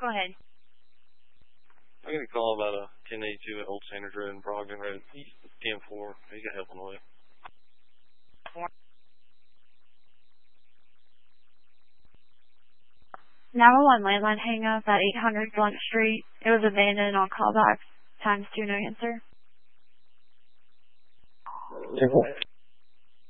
Go ahead. I got a call about a 1082 at Old Sanders Road in Brogdon Road, 10-4. You got help on the way. 911 landline hang up at 800 Blunt Street. It was abandoned on callback. ×2, no answer.